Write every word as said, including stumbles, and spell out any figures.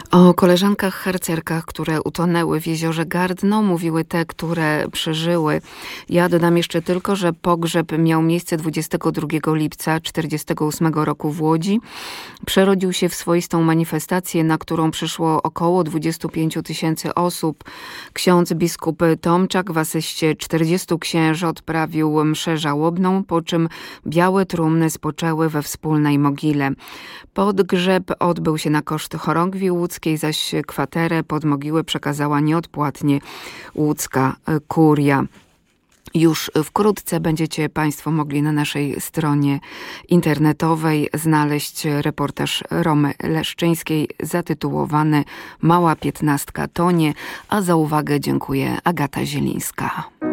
O koleżankach harcerkach, które utonęły w jeziorze Gardno, mówiły te, które przeżyły. Ja dodam jeszcze tylko, że pogrzeb miał miejsce dwudziestego drugiego lipca tysiąc dziewięćset czterdziestego ósmego roku w Łodzi. Przerodził się w swoistą manifestację, na którą przyszło około dwadzieścia pięć tysięcy osób. Ksiądz biskup Tomczak w asyście czterdziestu księży odprawił mszę żałobną, po czym białe trumny spoczęły we wspólnej mogile. Podgrzeb odbył się na koszt chorągwi łódzkiej, zaś kwaterę pod mogiłę przekazała nieodpłatnie łódzka kuria. Już wkrótce będziecie Państwo mogli na naszej stronie internetowej znaleźć reportaż Romy Leszczyńskiej zatytułowany Mała piętnastka tonie, a za uwagę dziękuję Agata Zielińska.